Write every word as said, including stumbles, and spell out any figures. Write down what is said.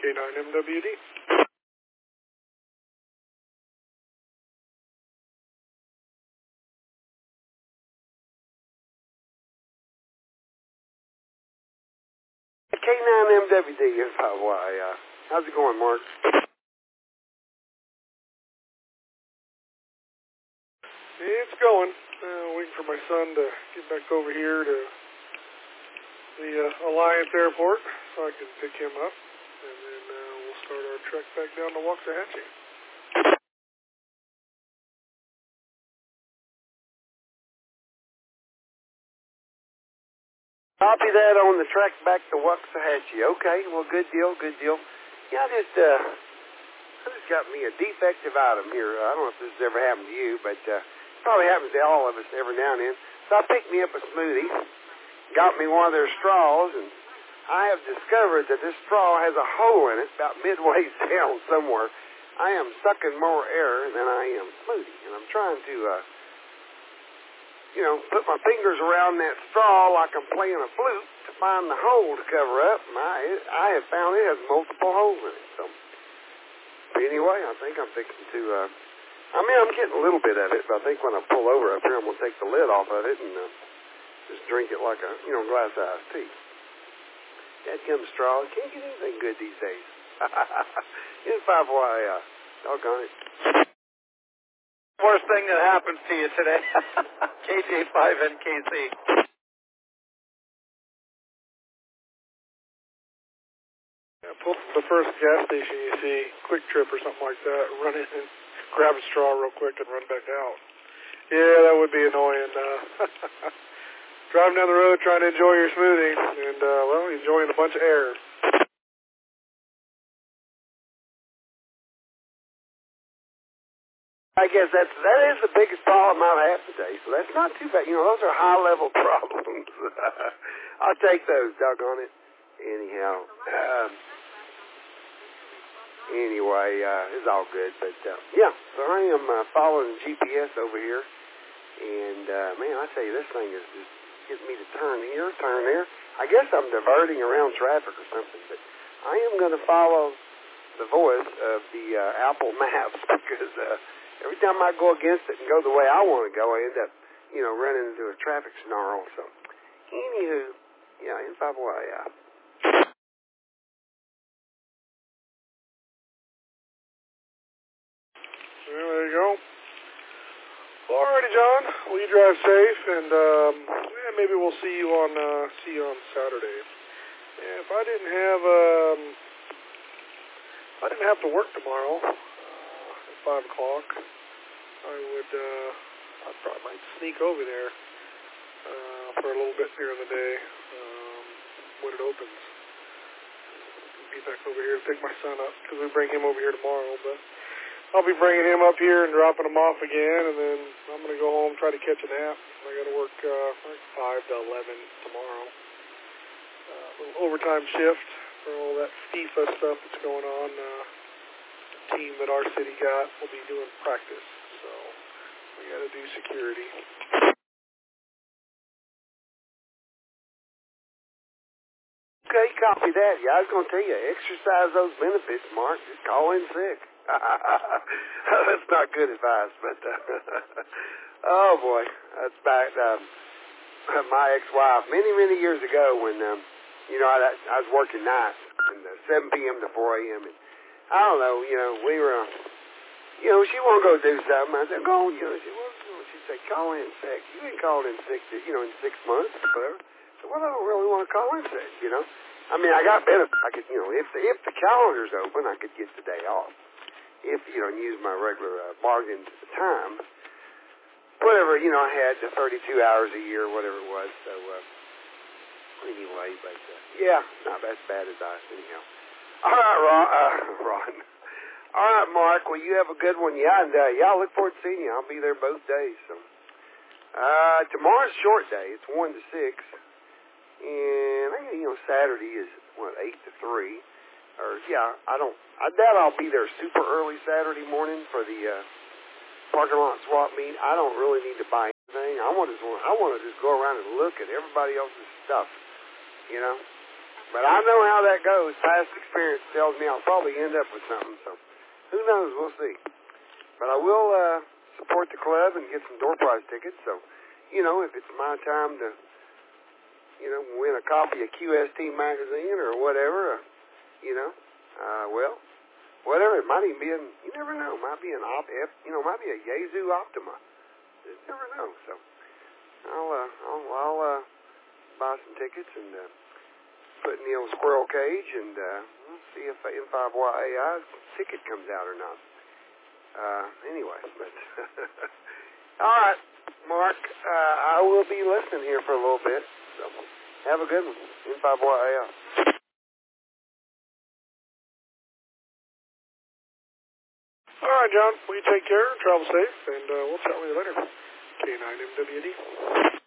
K nine M W D. K nine M W D, if I why, uh, how's it going, Mark? It's going. Uh, waiting for my son to get back over here to the uh, Alliance Airport so I can pick him up, and then uh, we'll start our trek back down to Waxahachie. Copy that on the trek back to Waxahachie. Okay, well, good deal, good deal. Yeah, I just, uh, I just got me a defective item here. I don't know if this has ever happened to you, but uh, it probably happens to all of us every now and then. So I picked me up a smoothie, got me one of their straws, and I have discovered that this straw has a hole in it about midway down somewhere. I am sucking more air than I am smoothie, and I'm trying to, uh, you know, put my fingers around that straw like I'm playing a flute to find the hole to cover up, and I, I have found it has multiple holes in it. So anyway, I think I'm fixing to, uh, I mean, I'm getting a little bit of it, but I think when I pull over up here, I'm going to take the lid off of it and uh, just drink it like a, you know, glass of iced tea. That comes straw. Can't get anything good these days. It's five Y, uh, doggone it. Worst thing that happens to you today. K J five N K C. Yeah, pull from the first gas station you see, Quick Trip or something like that, run in and grab a straw real quick and run back out. Yeah, that would be annoying. Uh, driving down the road trying to enjoy your smoothie and, uh, well, enjoying a bunch of air. I guess that's, that is the biggest problem I've had today, so that's not too bad. You know, those are high-level problems. I'll take those, doggone it. Anyhow, um, anyway, uh, it's all good, but, uh, yeah, so I am uh, following G P S over here, and, uh, man, I tell you, this thing is just getting me to turn here, turn there. I guess I'm diverting around traffic or something, but I am going to follow the voice of the uh, Apple Maps because, uh, every time I go against it and go the way I want to go, I end up, you know, running into a traffic snarl. So, anywho, yeah, in five Y, yeah. Well, there you go. Well, alrighty, John. Well, you drive safe, and um, yeah, maybe we'll see you on uh, see you on Saturday. Yeah, if I didn't have um, if I didn't have to work tomorrow uh, at five o'clock. I would, uh, I probably might sneak over there uh, for a little bit during the day um, when it opens. Be back over here to pick my son up because we bring him over here tomorrow. But I'll be bringing him up here and dropping him off again, and then I'm going to go home, try to catch a nap. I got to work uh, like five to eleven tomorrow. Uh, a little overtime shift for all that FIFA stuff that's going on. Uh, the team that our city got will be doing practice. So we got to do security. Okay, copy that. Yeah, I was going to tell you, exercise those benefits, Mark. Just call in sick. That's not good advice, but, uh, oh, boy. That's back, um, my ex-wife, many, many years ago when, um, you know, I, I was working nights from seven p.m. to four a.m. And I don't know, you know, we were, uh, you know, she wanted to go do something. I said, go, you know, she wants to. She'd say, call in sick. You ain't called in sick, to, you know, in six months or whatever. So, well, I don't really want to call in sick, you know. I mean, I got benefits. I could, you know, if the, if the calendar's open, I could get the day off. If, you know, and use my regular uh, bargain time. Whatever, you know, I had the thirty-two hours a year, whatever it was. So, uh, anyway, but, uh, yeah, not that's bad advice, anyhow. All right, Ron. Uh, Ron. All right, Mark. Well, you have a good one. Yeah, and, uh, yeah, I look forward to seeing you. I'll be there both days. So, uh, tomorrow's a short day. It's one to six. And, you know, Saturday is, what, eight to three. Or, yeah, I don't, I doubt I'll be there super early Saturday morning for the, uh, parking lot swap meet. I don't really need to buy anything. I want to, I want to just go around and look at everybody else's stuff, you know. But I know how that goes. Past experience tells me I'll probably end up with something. So who knows? We'll see. But I will uh, support the club and get some door prize tickets. So, you know, if it's my time to, you know, win a copy of Q S T magazine or whatever, uh, you know, uh, well, whatever. It might even be an, you never know, might be an, op, you know, might be a Yazoo Optima. You never know. So I'll, uh, I'll, I'll uh, buy some tickets and uh, put in the old squirrel cage and uh, we'll see if M five Y A I ticket comes out or not. Uh, anyway, but all right, Mark, uh, I will be listening here for a little bit. So have a good one, M five Y A I. All right, John. Well, you take care, travel safe, and uh, we'll chat with you later. K nine M W D.